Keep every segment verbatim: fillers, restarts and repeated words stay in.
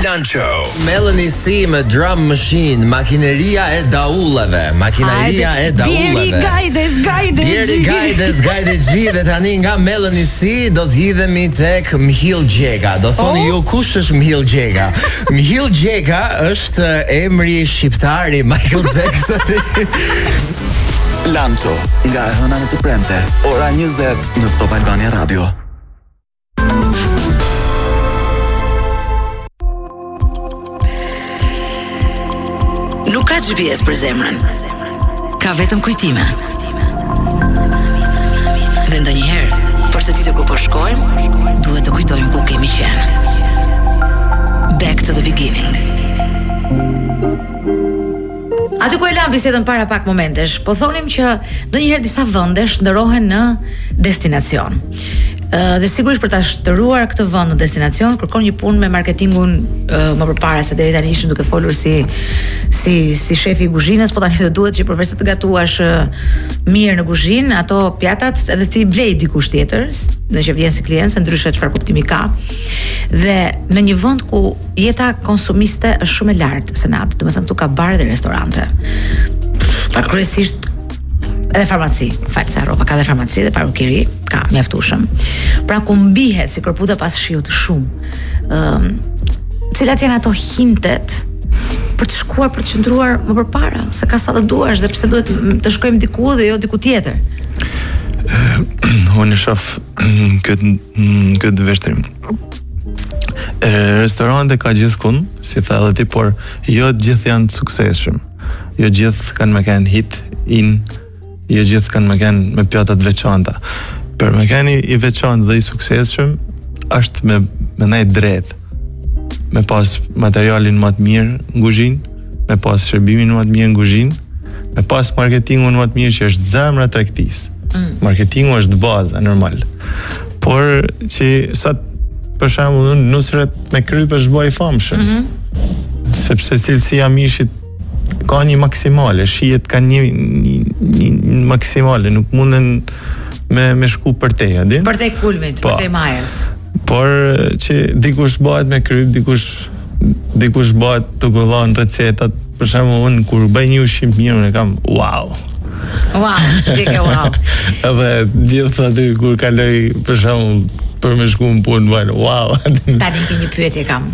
Lancho. Melanie C me drum machine, makineria e daulleve, makineria e daulleve. Bjeri Gajdes, Gajdes. Bjeri Gajdes, Gajdes G dhe tani nga Melanie C do të hidhemi tek Mhill Gjega. Do thoni ju kush është Mhill Gjega? Mhill Gjega është emri shqiptar i Michael Jackson. Lancho, nga e hëna në të premte, ora njëzet në Top Albania Radio. Nuk ka G P S për zemrën. Ka vetëm kujtime. Dhe ndonjëherë, për të ditur ku po shkojmë, duhet të kujtojmë ku kemi qenë. Back to the beginning. Aty ku e lam bisedën para pak momentesh, po thonim që ndonjëherë disa vendesh ndërohen në destinacion. Uh, dhe sigurisht për ta shtëruar këtë vend në destinacion kërkon një punë me marketingun uh, më përpara se deri tani ishim duke folur si si si shefi i kuzhinës, po tani do duhet që përveç se të gatuash uh, mirë në kuzhinë, ato pjatat edhe ti blej dikush tjetër, nëse vjen si klient, se ndryshe çfarë kuptimi ka. Dhe në një vend ku jeta konsumiste është shumë e lartë se natë, domethënë këtu ka bar dhe restorante. Pa kryesisht edhe farmaci, falë se harrova, ka dhe farmaci dhe parukiri, ka mjaftueshëm. Pra ku mbihet si kërputa pas shiut shumë. Ëm, um, cilat janë ato hintet për të shkuar për të qëndruar më përpara, se ka sa të duash dhe pse duhet të shkojmë diku dhe jo diku tjetër. Uh, unë shoh këtë këtë vështrim. Restorante ka gjithkund, si tha edhe ti, por jo të gjithë janë të suksesshëm. Jo gjithë kanë me kanë hit in, jo gjithë kanë me kanë me pjata të veçanta. Për me kanë i veçantë dhe i suksesshëm është me me ndaj drejt. Me pas materialin më të mirë në kuzhinë, me pas shërbimin më të mirë në kuzhinë, me pas marketingun më të mirë që është zemra e tregtisë. Mm. Marketingu është baza normal. Por që sa për shembull unë nusret me kryp është bëj famshëm. Mm-hmm. Sepse cilësia e mishit ka një maksimale, shihet kanë një, një, një maksimale, nuk munden me me shku për te, a di? Për te kulmit, për te majës. Por që dikush bëhet me kryp, dikush dikush bëhet të gëllon recetat, për shembull unë kur bëj një ushqim mirë unë kam wow. Wow, ti ke wow. Edhe gjithë aty kur kaloj për shembull për me shku në punë, bën wow. Tani ke një pyetje kam.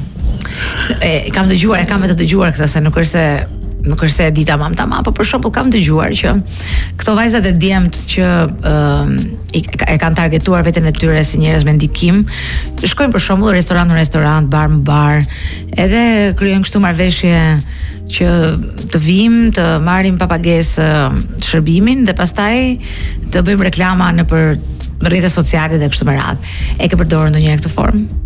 E kam dëgjuar, e kam vetë dëgjuar këtë se nuk është se nuk është se e dita mam tamam, po për shembull kam dëgjuar që këto vajzat e djemt që uh, e kanë targetuar veten e tyre si njerëz me ndikim, shkojnë për shembull restorant në restorant, bar në bar, edhe krijojnë kështu marrëveshje që të vim, të marrim pa pagesë shërbimin dhe pastaj të bëjmë reklama nëpër rrjetet sociale dhe kështu me radhë. E ke përdorur ndonjëherë këtë formë?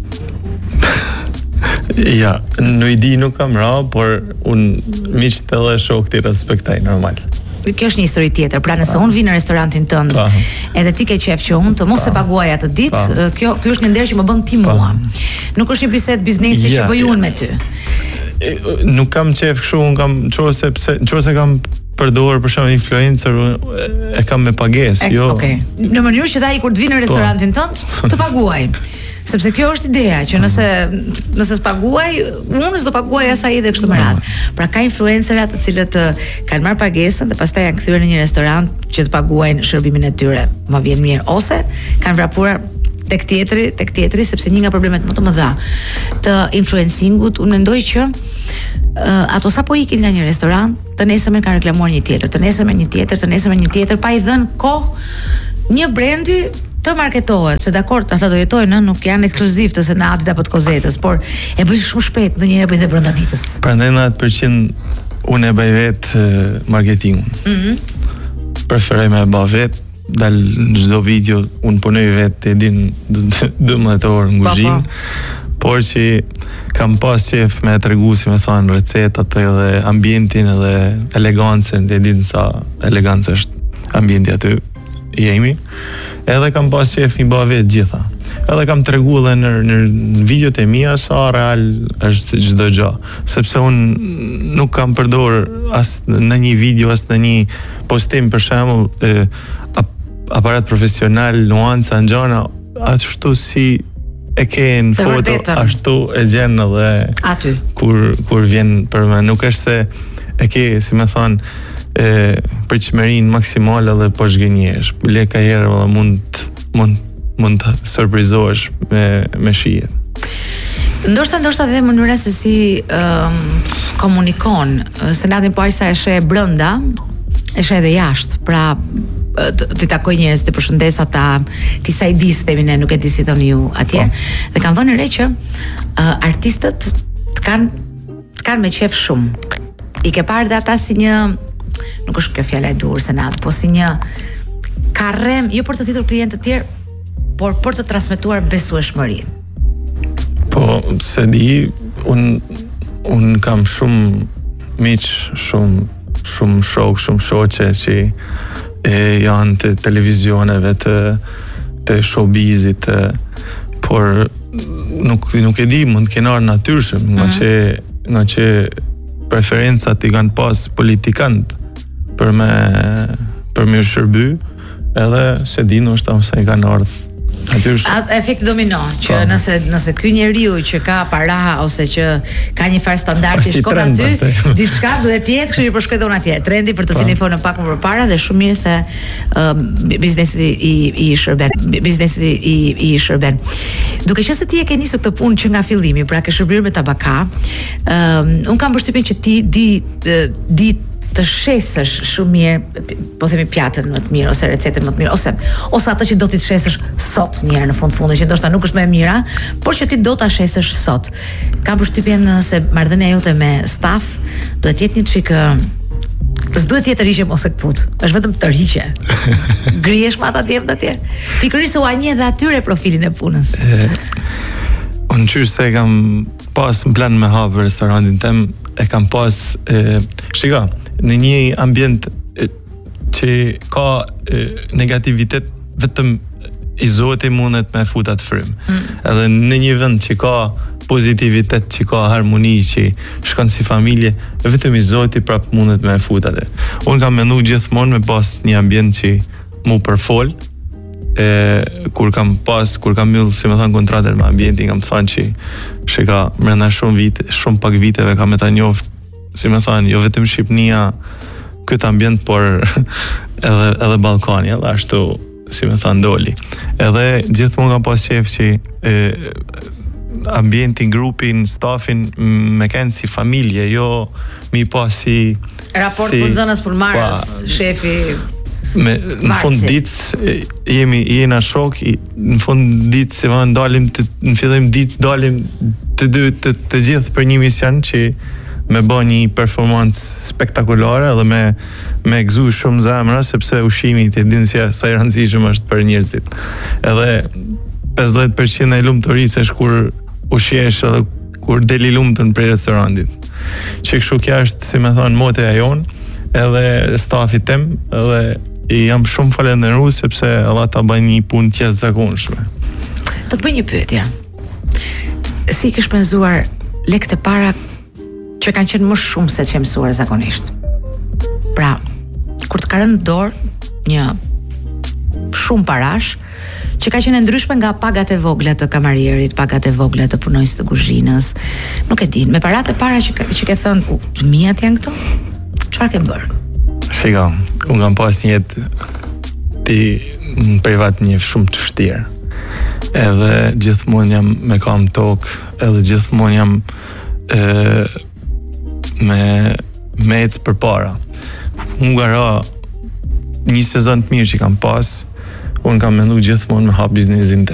Ja, në i di nuk kam ra, por unë miqt edhe shok të respektaj normal. Kjo është një histori tjetër. Pra nëse unë vi në restorantin tënd, edhe ti ke qef që unë të mos e paguaj atë ditë, kjo ky është një nder që më bën ti mua. Nuk është një bisedë biznesi që bëj unë me ty. Nuk kam qef kështu, unë kam çose pse çose kam përdorur për shembull influencer, e kam me pagesë, jo. Okej. Në mënyrë që ai kur të vinë në restorantin tënd, të paguaj. Sepse kjo është ideja që nëse nëse s'paguaj, unë s'do paguaj asaj edhe kështu me radhë. Pra ka influencerat të cilët kanë marrë pagesën dhe pastaj janë kthyer në një restorant që të paguajnë shërbimin e tyre. Ma vjen mirë ose kanë vrapuar tek tjetri, tek tjetri sepse një nga problemet më të mëdha të influencingut, unë mendoj që uh, ato sapo ikin nga një restorant, të nesërmen kanë reklamuar një tjetër, të nesërmen një tjetër, të nesërmen një tjetër, pa i dhënë kohë një brendi të marketohet, se dakord, ata do jetojnë, nuk janë ekskluziv të Senatit apo të Kozetës, por e bëjnë shumë shpejt, ndonjëherë bëjnë edhe brenda ditës. Prandaj nëntëdhjetë përqind unë e bëj vetë marketingun. Mhm. Preferoj me e bë vetë, dal në çdo video unë punoj vetë, e din dymbëdhjetë orë në kuzhinë, por që kam pas qef me tregu si me thonë recetat edhe ambientin edhe elegancën, e din sa elegancë është ambienti aty jemi. Edhe kam pas qef i bëj vetë gjitha. Edhe kam tregu edhe në, në videot e mia sa real është çdo gjë, sepse unë nuk kam përdor as në një video as në një postim për shembull aparat profesional, nuanca, ngjana ashtu si e ke në Të foto vërtetën. ashtu e gjen edhe Aty. kur kur vjen për më, nuk është se e ke, si më thon, e për çmerin maksimale dhe po zgënjesh. Le ka herë valla mund mund mund të surprizohesh me me shijet. Ndoshta ndoshta edhe mënyra se si um, komunikon, se natin po aq sa e sheh brenda, e sheh edhe jashtë. Pra të të takoj njerëz, të përshëndes ata, ti sa i dis themi ne, nuk e di si thoni ju atje. Dhe kanë vënë re që uh, artistët të kanë të kanë me qef shumë. I ke parë dhe ata si një, nuk është kjo fjala e dur se natë, po si një karrem, jo për të thithur klientë të tjerë, por për të transmetuar besueshmëri. Po, se di, un un kam shumë miq, shumë shumë shok, shumë shoqe që e janë të televizioneve, të të showbizit, të, por nuk nuk e di, mund të kenë ardhur natyrshëm, nga që nga që preferencat i kanë pas politikanët për me për me u shërby, edhe se di ndoshta se i kanë ardhur natyrshëm. Atë efekt domino, që Po. nëse nëse ky njeriu që ka para ose që ka një farë standardi Është si shkon trend, aty, pastaj. diçka duhet të jetë, kështu që po shkoj dhon atje. Trendi për të cilin folën pak më përpara dhe shumë mirë se um, biznesi i i shërben, biznesi i i shërben. Duke qenë se ti e ke nisur këtë punë që nga fillimi, pra ke shërbyer me tabaka, um, un kam përshtypjen që ti di di të shesësh shumë mirë, po themi pjatën më të mirë ose recetën më të mirë ose ose atë që do ti të shesësh sot një herë në fund fundi, që ndoshta nuk është më e mira, por që ti do ta shesësh sot. Kam përshtypjen se marrëdhënia jote me staf duhet të jetë një çik s'duhet të jetë rishje mos e kput. Është vetëm tërhiqje. Grihesh me ata djemt atje. Pikërisht u anje dhe atyre profilin e punës. Unë qyrë se kam pas në plan me hapë restorantin tem, e kam pas, e, shika, në një ambient e, që ka e, negativitet, vetëm i Zoti mundet me futat frym. Mm. Edhe në një vend që ka pozitivitet, që ka harmoni, që shkon si familje, vetëm i Zoti prap mundet me futat e. Unë kam mendu gjithmonë me pas një ambient që mu përfol, e kur kam pas, kur kam mbyll, si më thon, kontratën me ambientin, kam thënë që shika brenda shumë vite, shumë pak viteve kam e ta njoft, si më thon, jo vetëm Shqipnia këtë ambient, por edhe edhe Ballkani, edhe ashtu, si më thon, doli. Edhe gjithmonë kam pas qef që e, ambientin, grupin, stafin me kanë si familje, jo mi pas si Raport si, punëdhënës punëmarrës, shefi. Me, në fund ditës jemi jena shok, i, në fund ditës se më ndalim të, në fillim ditës dalim të dy të, të gjithë për një mision që me bë një performancë spektakolare dhe me me gëzu shumë zemra, sepse ushqimi ti din se sa i rëndësishëm është për njerëzit. Edhe pesëdhjetë përqind e lumturisë është kur ushqesh edhe kur deli lumtën prej restorantit. Që kështu kjo është, si më thon, moteja jon, edhe stafit tem, edhe i jam shumë falenderues sepse Allah ta bën një punë të jashtëzakonshme. Do të bëj një pyetje. Si ke shpenzuar lekët e para që kanë qenë më shumë se që mësuar zakonisht? Pra, kur të ka rënë dorë një shumë parash që ka qenë ndryshme nga pagat e vogla të kamarierit, pagat e vogla të punonjës të kuzhinës, nuk e di, me paratë e para që, që ke thënë, u, të mijat janë këto? Çfarë ke bërë? Shika, unë kam pas një jetë ti në privat një shumë të vështirë. Edhe gjithmonë jam me kam tokë, edhe gjithmonë jam e, me me ecë për para. Unë gara një sezon të mirë që kam pas, unë kam mendu gjithmonë me hap biznesin